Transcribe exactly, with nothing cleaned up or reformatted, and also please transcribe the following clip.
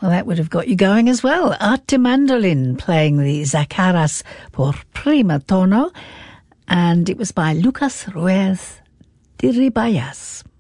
Well, that would have got you going as well. Arte Mandolin playing the Zacaras por prima tono, and it was by Lucas Ruiz de Ribayas.